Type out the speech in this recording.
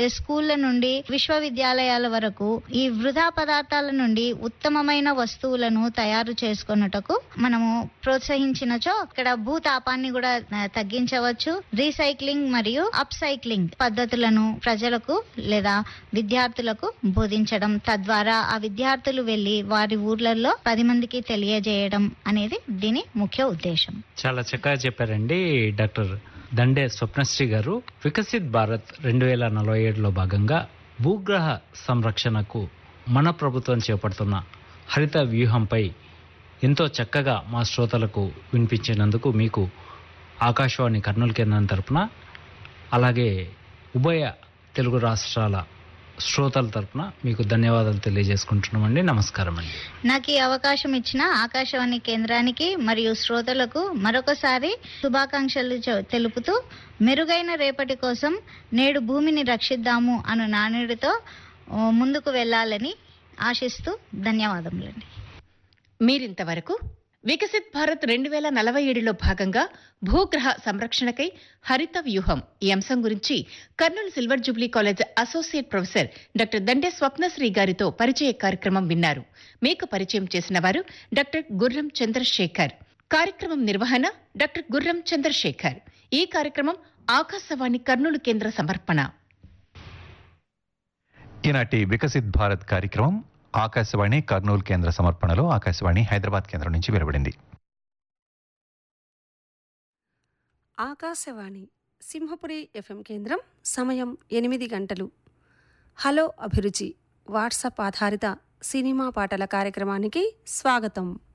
స్కూళ్ల నుండి విశ్వవిద్యాలయాల వరకు ఈ వృధా పదార్థాల నుండి ఉత్తమమైన వస్తువులను తయారు చేసుకొనుటకు మనము ప్రోత్సహించినచో ఇక్కడ భూతాపాన్ని కూడా తగ్గించవచ్చు. రీసైక్లింగ్ మరియు అప్ సైక్లింగ్ పద్ధతులను ప్రజలకు లేదా విద్యార్థులకు బోధించడం, తద్వారా ఆ విద్యార్థులు వెళ్లి వారి ఊర్లలో 10 మందికి తెలియజేయడం అనేది దీని ముఖ్య ఉద్దేశం. చాలా చక్కగా చెప్పారండి డాక్టర్ దండే స్వప్నశ్రీ గారు. వికసిత్ భారత్ 2047లో భాగంగా భూగ్రహ సంరక్షణకు మన ప్రభుత్వం చేపడుతున్న హరిత వ్యూహంపై ఎంతో చక్కగా మా శ్రోతలకు వినిపించినందుకు మీకు ఆకాశవాణి కర్నూలు కేంద్రం తరపున, అలాగే ఉభయ తెలుగు రాష్ట్రాల శ్రోతల తరపున మీకు ధన్యవాదాలు తెలియజేసుకుంటున్నామండి. నమస్కారం అండి. నాకు ఈ అవకాశం ఇచ్చిన ఆకాశవాణి కేంద్రానికి మరియు శ్రోతలకు మరొకసారి శుభాకాంక్షలు తెలుపుతూ, మెరుగైన రేపటి కోసం నేడు భూమిని రక్షిద్దాము అను నానుడితో ముందుకు వెళ్లాలని ఆశిస్తూ ధన్యవాదములండి. మీరింతవరకు వికసిత్ భారత్ 2047లో భాగంగా భూగ్రహ సంరక్షణకై హరిత వ్యూహం ఈ అంశం గురించి Kurnool silver Jubilee college associate professor doctor Dande Swapnasri గారితో పరిచయ కార్యక్రమం విన్నారు. మీకు పరిచయం చేసిన వారు డాక్టర్ గుర్రం చంద్రశేఖర్. కార్యక్రమం నిర్వహణ డాక్టర్ గుర్రం చంద్రశేఖర్. ఈ కార్యక్రమం ఆకాశవాణి కర్నూలు కేంద్ర సమర్పణ. ఈనాటి వికసిత్ భారత్ కార్యక్రమం ఆకాశవాణి కర్నూలు కేంద్ర సమర్పణలో ఆకాశవాణి హైదరాబాద్ కేంద్రం నుంచి వెలువడింది. ఆకాశవాణి సింహపురి FM కేంద్రం. సమయం 8 గంటలు. హలో అభిరుచి వాట్సాప్ ఆధారిత సినిమా పాటల కార్యక్రమానికి స్వాగతం.